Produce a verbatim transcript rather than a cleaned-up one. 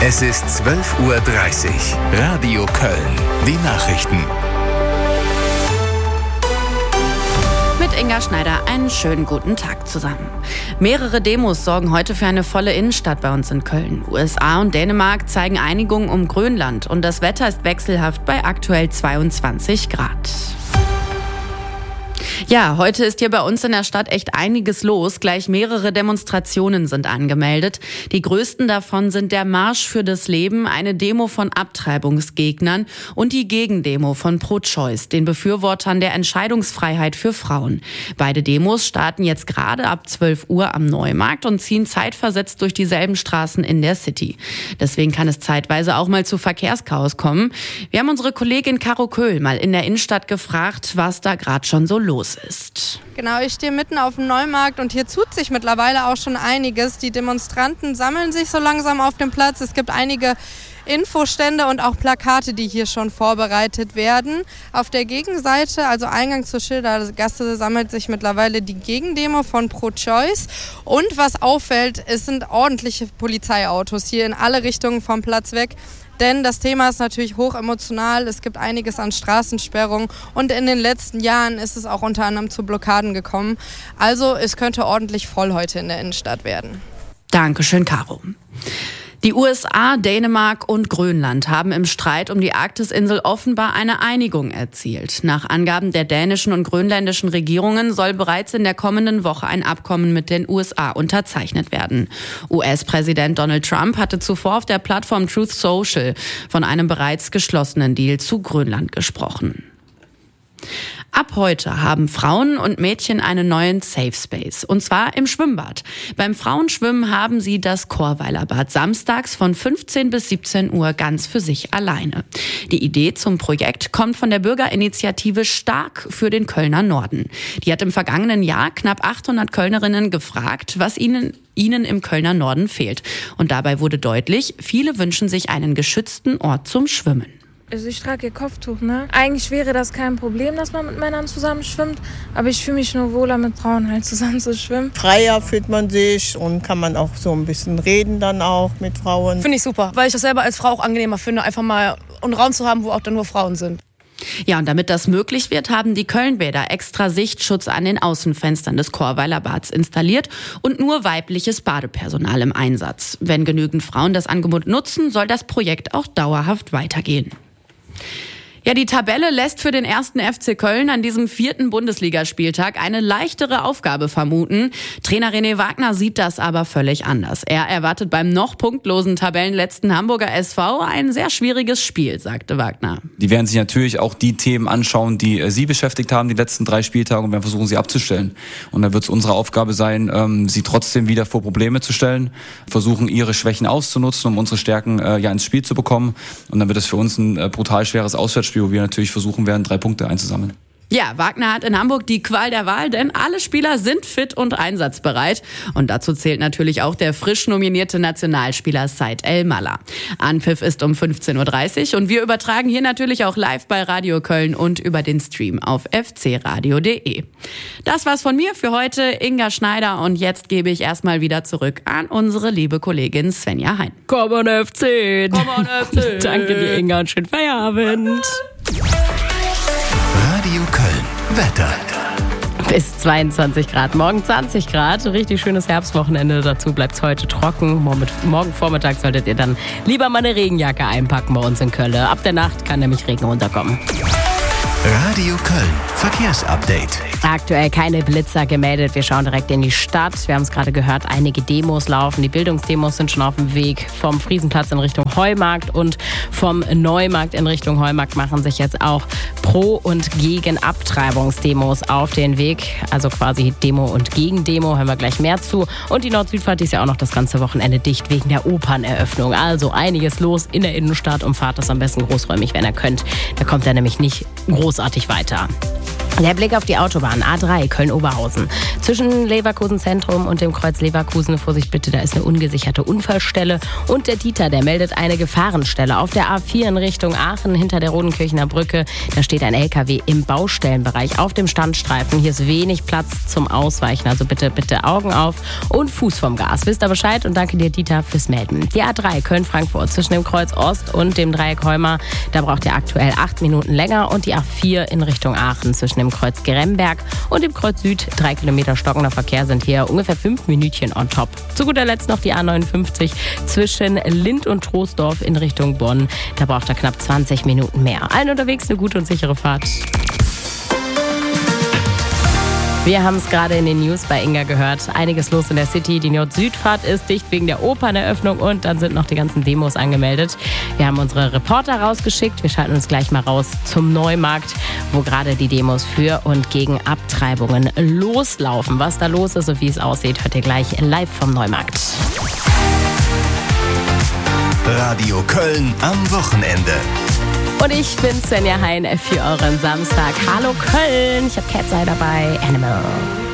Es ist zwölf Uhr dreißig. Radio Köln. Die Nachrichten. Mit Inga Schneider einen schönen guten Tag zusammen. Mehrere Demos sorgen heute für eine volle Innenstadt bei uns in Köln. U S A und Dänemark zeigen Einigung um Grönland und das Wetter ist wechselhaft bei aktuell zweiundzwanzig Grad. Ja, heute ist hier bei uns in der Stadt echt einiges los. Gleich mehrere Demonstrationen sind angemeldet. Die größten davon sind der Marsch für das Leben, eine Demo von Abtreibungsgegnern und die Gegendemo von Pro-Choice, den Befürwortern der Entscheidungsfreiheit für Frauen. Beide Demos starten jetzt gerade ab zwölf Uhr am Neumarkt und ziehen zeitversetzt durch dieselben Straßen in der City. Deswegen kann es zeitweise auch mal zu Verkehrschaos kommen. Wir haben unsere Kollegin Caro Köhl mal in der Innenstadt gefragt, was da gerade schon so los ist. Genau, ich stehe mitten auf dem Neumarkt und hier tut sich mittlerweile auch schon einiges. Die Demonstranten sammeln sich so langsam auf dem Platz. Es gibt einige Infostände und auch Plakate, die hier schon vorbereitet werden. Auf der Gegenseite, also Eingang zur Schildergasse, sammelt sich mittlerweile die Gegendemo von Pro-Choice. Und was auffällt, es sind ordentliche Polizeiautos hier in alle Richtungen vom Platz weg. Denn das Thema ist natürlich hoch emotional. Es gibt einiges an Straßensperrungen und in den letzten Jahren ist es auch unter anderem zu Blockaden gekommen. Also es könnte ordentlich voll heute in der Innenstadt werden. Dankeschön, Caro. Die U S A, Dänemark und Grönland haben im Streit um die Arktis-Insel offenbar eine Einigung erzielt. Nach Angaben der dänischen und grönländischen Regierungen soll bereits in der kommenden Woche ein Abkommen mit den U S A unterzeichnet werden. U S-Präsident Donald Trump hatte zuvor auf der Plattform Truth Social von einem bereits geschlossenen Deal zu Grönland gesprochen. Ab heute haben Frauen und Mädchen einen neuen Safe Space, und zwar im Schwimmbad. Beim Frauenschwimmen haben sie das Chorweilerbad samstags von fünfzehn bis siebzehn Uhr ganz für sich alleine. Die Idee zum Projekt kommt von der Bürgerinitiative Stark für den Kölner Norden. Die hat im vergangenen Jahr knapp achthundert Kölnerinnen gefragt, was ihnen ihnen im Kölner Norden fehlt. Und dabei wurde deutlich, viele wünschen sich einen geschützten Ort zum Schwimmen. Also ich trage ihr Kopftuch, ne? Eigentlich wäre das kein Problem, dass man mit Männern zusammen schwimmt, aber ich fühle mich nur wohler, mit Frauen halt zusammen zu schwimmen. Freier fühlt man sich und kann man auch so ein bisschen reden dann auch mit Frauen. Finde ich super, weil ich das selber als Frau auch angenehmer finde, einfach mal einen Raum zu haben, wo auch dann nur Frauen sind. Ja, und damit das möglich wird, haben die Kölnbäder extra Sichtschutz an den Außenfenstern des Chorweilerbads installiert und nur weibliches Badepersonal im Einsatz. Wenn genügend Frauen das Angebot nutzen, soll das Projekt auch dauerhaft weitergehen. Ja, die Tabelle lässt für den ersten F C Köln an diesem vierten Bundesligaspieltag eine leichtere Aufgabe vermuten. Trainer René Wagner sieht das aber völlig anders. Er erwartet beim noch punktlosen Tabellenletzten Hamburger S V ein sehr schwieriges Spiel, sagte Wagner. Die werden sich natürlich auch die Themen anschauen, die äh, sie beschäftigt haben, die letzten drei Spieltage, und werden versuchen, sie abzustellen. Und dann wird es unsere Aufgabe sein, ähm, sie trotzdem wieder vor Probleme zu stellen, versuchen, ihre Schwächen auszunutzen, um unsere Stärken äh, ja ins Spiel zu bekommen. Und dann wird es für uns ein äh, brutal schweres Auswärtsspiel, wo wir natürlich versuchen werden, drei Punkte einzusammeln. Ja, Wagner hat in Hamburg die Qual der Wahl, denn alle Spieler sind fit und einsatzbereit. Und dazu zählt natürlich auch der frisch nominierte Nationalspieler Said El-Mallah. Anpfiff ist um fünfzehn Uhr dreißig und wir übertragen hier natürlich auch live bei Radio Köln und über den Stream auf f c radio punkt d e. Das war's von mir für heute, Inga Schneider, und jetzt gebe ich erstmal wieder zurück an unsere liebe Kollegin Svenja Hein. Komm on F C! Komm on F C! Danke dir, Inga, und schönen Feierabend! Radio Köln. Wetter. Bis zweiundzwanzig Grad, morgen zwanzig Grad, richtig schönes Herbstwochenende, dazu bleibt es heute trocken. Morgen Vormittag solltet ihr dann lieber mal eine Regenjacke einpacken bei uns in Köln. Ab der Nacht kann nämlich Regen runterkommen. Radio Köln. Verkehrsupdate. Aktuell keine Blitzer gemeldet. Wir schauen direkt in die Stadt. Wir haben es gerade gehört, einige Demos laufen. Die Bildungsdemos sind schon auf dem Weg. Vom Friesenplatz in Richtung Heumarkt und vom Neumarkt in Richtung Heumarkt machen sich jetzt auch Pro- und Gegen-Abtreibungsdemos auf den Weg. Also quasi Demo und Gegendemo, hören wir gleich mehr zu. Und die Nord-Süd-Fahrt ist ja auch noch das ganze Wochenende dicht wegen der Operneröffnung. Also einiges los in der Innenstadt und fahrt das am besten großräumig, wenn ihr könnt. Da kommt er nämlich nicht großartig weiter. Der Blick auf die Autobahn A drei Köln-Oberhausen. Zwischen Leverkusen Zentrum und dem Kreuz Leverkusen, Vorsicht bitte, da ist eine ungesicherte Unfallstelle. Und der Dieter, der meldet eine Gefahrenstelle. Auf der A vier in Richtung Aachen hinter der Rodenkirchener Brücke, da steht ein L K W im Baustellenbereich auf dem Standstreifen. Hier ist wenig Platz zum Ausweichen, also bitte, bitte Augen auf und Fuß vom Gas. Wisst ihr Bescheid und danke dir, Dieter, fürs Melden. Die A drei Köln-Frankfurt zwischen dem Kreuz Ost und dem Dreieck Heuma, da braucht ihr aktuell acht Minuten länger. Und die A vier in Richtung Aachen zwischen dem Kreuz Geremberg und dem Kreuz Süd. Drei Kilometer stockender Verkehr sind hier ungefähr fünf Minütchen on top. Zu guter Letzt noch die A neunundfünfzig zwischen Lind und Troisdorf in Richtung Bonn. Da braucht er knapp zwanzig Minuten mehr. Allen unterwegs eine gute und sichere Fahrt. Wir haben es gerade in den News bei Inga gehört. Einiges los in der City. Die Nord-Süd-Fahrt ist dicht wegen der Operneröffnung und dann sind noch die ganzen Demos angemeldet. Wir haben unsere Reporter rausgeschickt. Wir schalten uns gleich mal raus zum Neumarkt, wo gerade die Demos für und gegen Abtreibungen loslaufen. Was da los ist und wie es aussieht, hört ihr gleich live vom Neumarkt. Radio Köln am Wochenende. Und ich bin Svenja Hein für euren Samstag. Hallo Köln, ich habe Cat's Eye dabei, Animal.